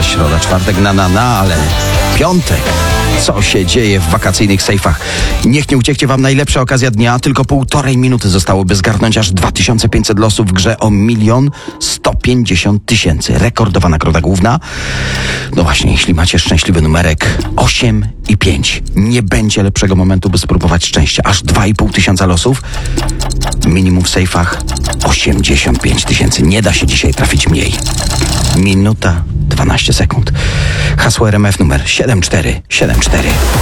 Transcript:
środa, czwartek ale piątek. Co się dzieje w wakacyjnych sejfach? Niech nie ucieknie wam najlepsza okazja dnia. Tylko 1,5 minuty zostało, by zgarnąć aż 2500 losów w grze o 1 150 000. Rekordowa nagroda główna. No właśnie, jeśli macie szczęśliwy numerek 8 i 5, nie będzie lepszego momentu, by spróbować szczęścia. Aż 2500 losów. Minimum w sejfach 85 000. Nie da się dzisiaj trafić mniej. Minuta 12 sekund. Hasło RMF numer 7474.